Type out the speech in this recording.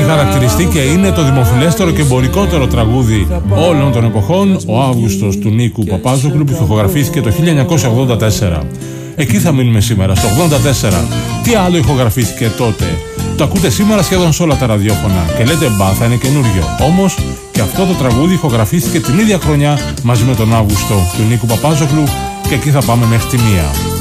Έχει χαρακτηριστεί και είναι το δημοφιλέστερο και εμπορικότερο τραγούδι όλων των εποχών, ο Αύγουστος του Νίκου Παπάζογλου, που ηχογραφήθηκε το 1984. Εκεί θα μείνουμε σήμερα, στο 84. Τι άλλο ηχογραφήθηκε τότε? Το ακούτε σήμερα σχεδόν σε όλα τα ραδιόφωνα και λέτε μπα, θα είναι καινούριο. Όμως και αυτό το τραγούδι ηχογραφήθηκε την ίδια χρονιά μαζί με τον Αύγουστο του Νίκου Παπάζογλου και εκεί θα πάμε μέχρι τη 1.